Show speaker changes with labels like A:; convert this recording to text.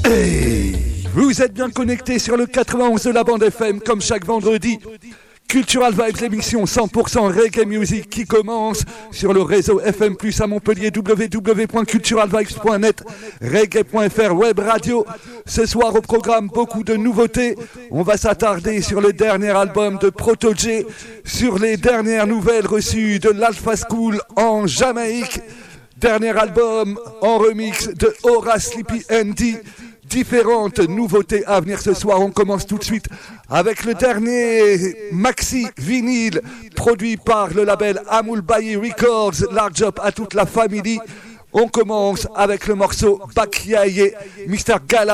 A: Hey, vous êtes bien connectés sur le 91 de la bande FM comme chaque vendredi. Cultural Vibes, l'émission 100% reggae music qui commence sur le réseau FM+ à Montpellier, www.culturalvibes.net, reggae.fr, web radio. Ce soir au programme, beaucoup de nouveautés. On va s'attarder sur le dernier album de Proto-J, sur les dernières nouvelles reçues de l'Alpha School en Jamaïque. Dernier album en remix de Aura Sleepy Andy. Différentes nouveautés à venir ce soir. On commence tout de suite avec le dernier maxi vinyle produit par le label Amoul Bayi Records. Large up à toute la famille. On commence avec le morceau Bakiaye, Mr. Gala.